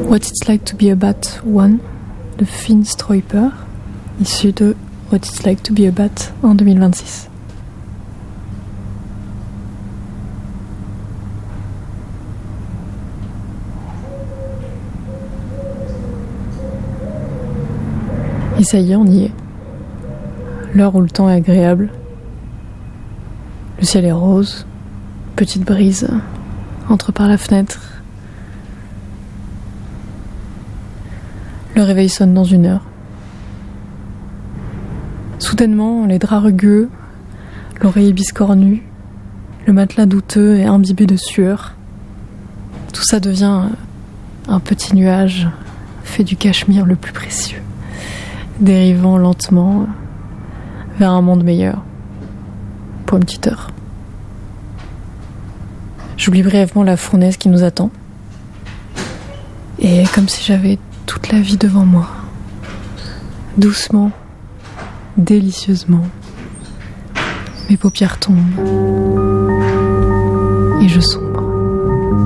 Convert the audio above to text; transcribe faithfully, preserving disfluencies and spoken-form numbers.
What It's Like to Be a Bat un de Finn Stryper, issu de What It's Like to Be a Bat en deux mille vingt-six. Et ça y est, on y est. L'heure où le temps est agréable. Le ciel est rose. Petite brise entre par la fenêtre. Le réveil sonne dans une heure. Soudainement, les draps rugueux, l'oreiller biscornu, le matelas douteux et imbibé de sueur. Tout ça devient un petit nuage fait du cachemire le plus précieux, dérivant lentement vers un monde meilleur, pour une petite heure. J'oublie brièvement la fournaise qui nous attend, et comme si j'avais toute la vie devant moi, doucement, délicieusement, mes paupières tombent, et je sombre.